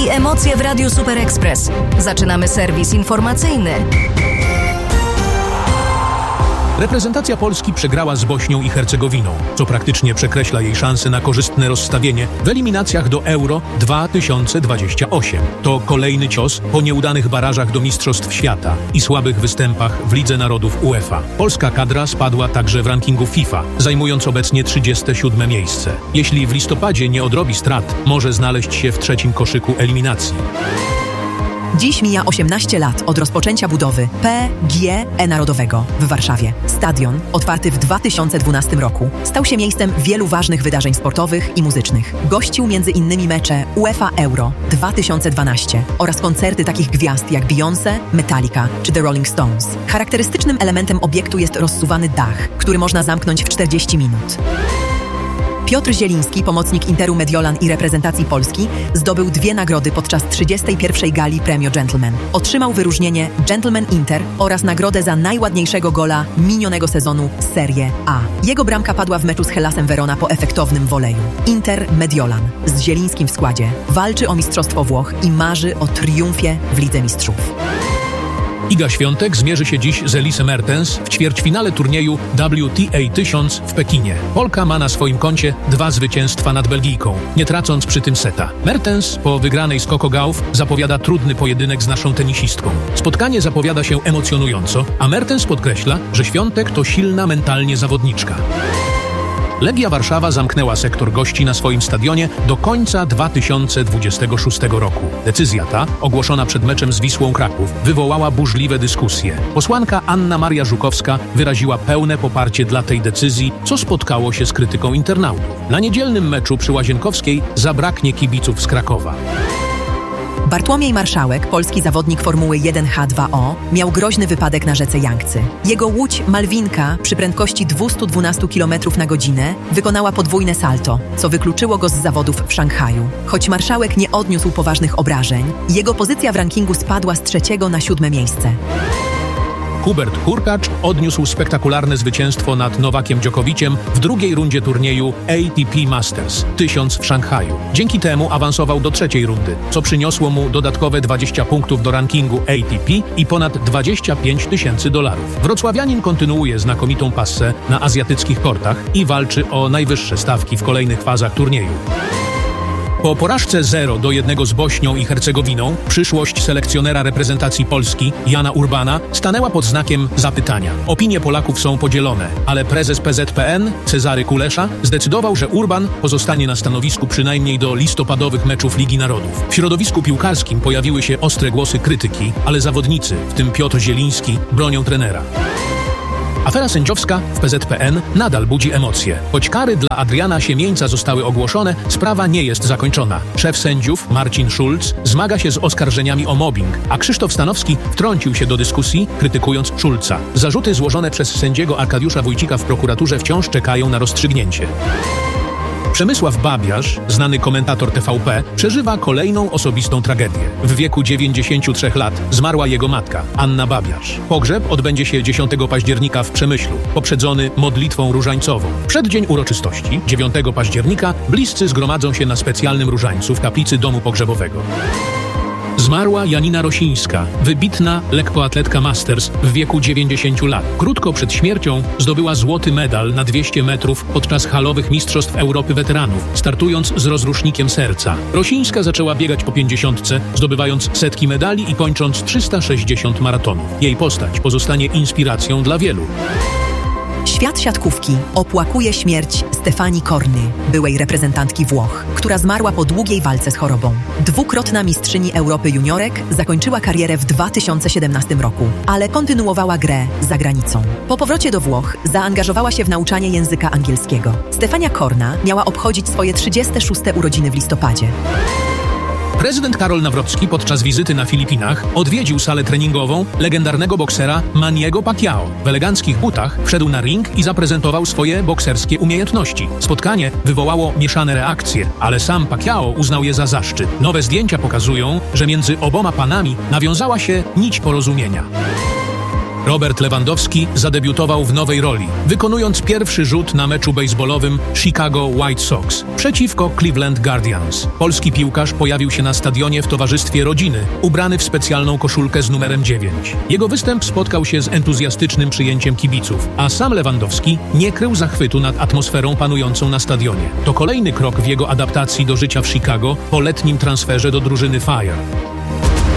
i emocje w Radiu Super Express. Zaczynamy serwis informacyjny. Reprezentacja Polski przegrała z Bośnią i Hercegowiną, co praktycznie przekreśla jej szanse na korzystne rozstawienie w eliminacjach do Euro 2028. To kolejny cios po nieudanych barażach do Mistrzostw Świata i słabych występach w Lidze Narodów UEFA. Polska kadra spadła także w rankingu FIFA, zajmując obecnie 37. miejsce. Jeśli w listopadzie nie odrobi strat, może znaleźć się w trzecim koszyku eliminacji. Dziś mija 18 lat od rozpoczęcia budowy PGE Narodowego w Warszawie. Stadion, otwarty w 2012 roku, stał się miejscem wielu ważnych wydarzeń sportowych i muzycznych. Gościł m.in. mecze UEFA Euro 2012 oraz koncerty takich gwiazd jak Beyoncé, Metallica czy The Rolling Stones. Charakterystycznym elementem obiektu jest rozsuwany dach, który można zamknąć w 40 minut. Piotr Zieliński, pomocnik Interu Mediolan i reprezentacji Polski, zdobył 2 nagrody podczas 31. gali Premio Gentleman. Otrzymał wyróżnienie Gentleman Inter oraz nagrodę za najładniejszego gola minionego sezonu Serie A. Jego bramka padła w meczu z Hellasem Verona po efektownym woleju. Inter Mediolan z Zielińskim w składzie walczy o Mistrzostwo Włoch i marzy o triumfie w Lidze Mistrzów. Iga Świątek zmierzy się dziś z Elise Mertens w ćwierćfinale turnieju WTA 1000 w Pekinie. Polka ma na swoim koncie 2 zwycięstwa nad Belgijką, nie tracąc przy tym seta. Mertens po wygranej z Coco Gauff zapowiada trudny pojedynek z naszą tenisistką. Spotkanie zapowiada się emocjonująco, a Mertens podkreśla, że Świątek to silna mentalnie zawodniczka. Legia Warszawa zamknęła sektor gości na swoim stadionie do końca 2026 roku. Decyzja ta, ogłoszona przed meczem z Wisłą Kraków, wywołała burzliwe dyskusje. Posłanka Anna Maria Żukowska wyraziła pełne poparcie dla tej decyzji, co spotkało się z krytyką internautów. Na niedzielnym meczu przy Łazienkowskiej zabraknie kibiców z Krakowa. Bartłomiej Marszałek, polski zawodnik Formuły 1H2O, miał groźny wypadek na rzece Jangtzy. Jego łódź Malwinka przy prędkości 212 km na godzinę wykonała podwójne salto, co wykluczyło go z zawodów w Szanghaju. Choć Marszałek nie odniósł poważnych obrażeń, jego pozycja w rankingu spadła z 3. na 7. miejsce. Hubert Hurkacz odniósł spektakularne zwycięstwo nad Nowakiem Dżokowiciem w drugiej rundzie turnieju ATP Masters 1000 w Szanghaju. Dzięki temu awansował do 3. rundy, co przyniosło mu dodatkowe 20 punktów do rankingu ATP i ponad $25,000. Wrocławianin kontynuuje znakomitą passę na azjatyckich kortach i walczy o najwyższe stawki w kolejnych fazach turnieju. Po porażce 0-1 z Bośnią i Hercegowiną przyszłość selekcjonera reprezentacji Polski Jana Urbana stanęła pod znakiem zapytania. Opinie Polaków są podzielone, ale prezes PZPN Cezary Kulesza zdecydował, że Urban pozostanie na stanowisku przynajmniej do listopadowych meczów Ligi Narodów. W środowisku piłkarskim pojawiły się ostre głosy krytyki, ale zawodnicy, w tym Piotr Zieliński, bronią trenera. Afera sędziowska w PZPN nadal budzi emocje. Choć kary dla Adriana Siemieńca zostały ogłoszone, sprawa nie jest zakończona. Szef sędziów, Marcin Schulz, zmaga się z oskarżeniami o mobbing, a Krzysztof Stanowski wtrącił się do dyskusji, krytykując Schulza. Zarzuty złożone przez sędziego Arkadiusza Wójcika w prokuraturze wciąż czekają na rozstrzygnięcie. Przemysław Babiarz, znany komentator TVP, przeżywa kolejną osobistą tragedię. W wieku 93 lat zmarła jego matka, Anna Babiarz. Pogrzeb odbędzie się 10 października w Przemyślu, poprzedzony modlitwą różańcową. W przeddzień uroczystości, 9 października, bliscy zgromadzą się na specjalnym różańcu w kaplicy domu pogrzebowego. Zmarła Janina Rosińska, wybitna lekkoatletka Masters w wieku 90 lat. Krótko przed śmiercią zdobyła złoty medal na 200 metrów podczas halowych Mistrzostw Europy Weteranów, startując z rozrusznikiem serca. Rosińska zaczęła biegać po 50, zdobywając setki medali i kończąc 360 maratonów. Jej postać pozostanie inspiracją dla wielu. Świat siatkówki opłakuje śmierć Stefanii Corny, byłej reprezentantki Włoch, która zmarła po długiej walce z chorobą. Dwukrotna mistrzyni Europy juniorek zakończyła karierę w 2017 roku, ale kontynuowała grę za granicą. Po powrocie do Włoch zaangażowała się w nauczanie języka angielskiego. Stefania Corna miała obchodzić swoje 36. urodziny w listopadzie. Prezydent Karol Nawrocki podczas wizyty na Filipinach odwiedził salę treningową legendarnego boksera Manniego Pacquiao. W eleganckich butach wszedł na ring i zaprezentował swoje bokserskie umiejętności. Spotkanie wywołało mieszane reakcje, ale sam Pacquiao uznał je za zaszczyt. Nowe zdjęcia pokazują, że między oboma panami nawiązała się nić porozumienia. Robert Lewandowski zadebiutował w nowej roli, wykonując pierwszy rzut na meczu bejsbolowym Chicago White Sox przeciwko Cleveland Guardians. Polski piłkarz pojawił się na stadionie w towarzystwie rodziny, ubrany w specjalną koszulkę z numerem 9. Jego występ spotkał się z entuzjastycznym przyjęciem kibiców, a sam Lewandowski nie krył zachwytu nad atmosferą panującą na stadionie. To kolejny krok w jego adaptacji do życia w Chicago po letnim transferze do drużyny Fire.